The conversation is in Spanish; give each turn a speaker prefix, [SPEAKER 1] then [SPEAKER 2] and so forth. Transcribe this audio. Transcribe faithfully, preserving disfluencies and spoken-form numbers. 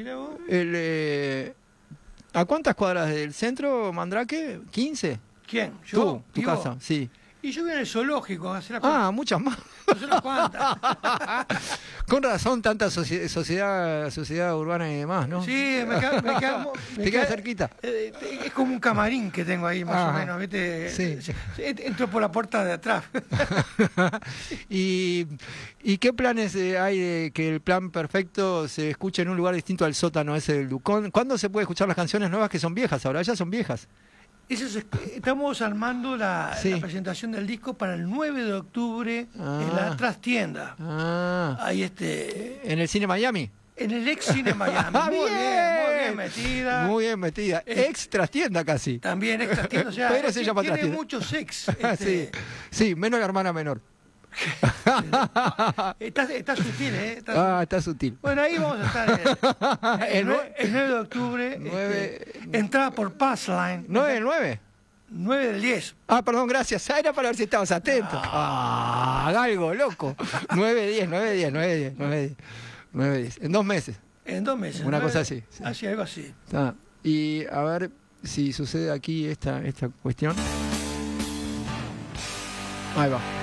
[SPEAKER 1] Mirá vos.
[SPEAKER 2] El, eh, ¿A cuántas cuadras del centro, Mandrake? ¿quince?
[SPEAKER 1] ¿Quién?
[SPEAKER 2] Tú,
[SPEAKER 1] ¿Yo?
[SPEAKER 2] tu
[SPEAKER 1] Vivo.
[SPEAKER 2] casa, sí.
[SPEAKER 1] Y yo vivo en el zoológico, hace la cuenta.
[SPEAKER 2] Ah, muchas más.
[SPEAKER 1] No sé las cuántas.
[SPEAKER 2] Con razón, tanta socie- sociedad sociedad urbana y demás, ¿no?
[SPEAKER 1] Sí, me queda, me queda, me
[SPEAKER 2] Te queda
[SPEAKER 1] queda-
[SPEAKER 2] cerquita.
[SPEAKER 1] eh, es como un camarín que tengo ahí, más
[SPEAKER 2] Ajá.
[SPEAKER 1] o menos, ¿viste?
[SPEAKER 2] Sí.
[SPEAKER 1] Entro por la puerta de atrás.
[SPEAKER 2] y, ¿Y qué planes eh, hay de que el plan perfecto se escuche en un lugar distinto al sótano ese del Ducón? ¿Cuándo se puede escuchar las canciones nuevas que son viejas ahora? Ya son viejas.
[SPEAKER 1] Eso es- estamos armando la,
[SPEAKER 2] Sí.
[SPEAKER 1] la presentación del disco para el nueve de octubre
[SPEAKER 2] Ah.
[SPEAKER 1] en la trastienda.
[SPEAKER 2] Ah,
[SPEAKER 1] Ahí este,
[SPEAKER 2] ¿en el cine Miami?
[SPEAKER 1] en el ex cine Miami.
[SPEAKER 2] Ah,
[SPEAKER 1] Muy bien, muy bien metida.
[SPEAKER 2] Muy bien metida.
[SPEAKER 1] Eh,
[SPEAKER 2] Ex trastienda casi.
[SPEAKER 1] También ex trastienda, o sea,
[SPEAKER 2] Pero
[SPEAKER 1] es
[SPEAKER 2] se
[SPEAKER 1] que
[SPEAKER 2] llama
[SPEAKER 1] tiene
[SPEAKER 2] trastienda.
[SPEAKER 1] muchos ex.
[SPEAKER 2] Sí,
[SPEAKER 1] Este,
[SPEAKER 2] sí, menos la hermana menor.
[SPEAKER 1] está, está sutil, ¿eh? Está-
[SPEAKER 2] Ah, está sutil.
[SPEAKER 1] Bueno, ahí vamos a estar el, el,
[SPEAKER 2] El
[SPEAKER 1] nue-
[SPEAKER 2] nue-
[SPEAKER 1] el nueve de octubre.
[SPEAKER 2] Nueve-
[SPEAKER 1] Este, entrada por Passline.
[SPEAKER 2] ¿nueve del nueve?
[SPEAKER 1] nueve del diez.
[SPEAKER 2] Ah, perdón, gracias. Ah, era para ver si estabas atento. Ah, algo, loco. nueve diez, nueve diez, nueve diez, nueve diez. nueve diez. En dos meses.
[SPEAKER 1] En dos meses.
[SPEAKER 2] Una
[SPEAKER 1] nueve-
[SPEAKER 2] cosa así, sí.
[SPEAKER 1] Así, algo así.
[SPEAKER 2] Está. Y a ver si sucede aquí esta, esta cuestión. Ahí va.